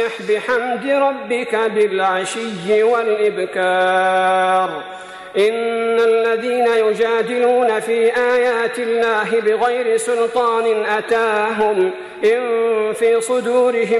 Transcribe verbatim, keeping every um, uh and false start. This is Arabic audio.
بحمد ربك بالعشي والإبكار إن الذين يجادلون في آيات الله بغير سلطان أتاهم إن في صدورهم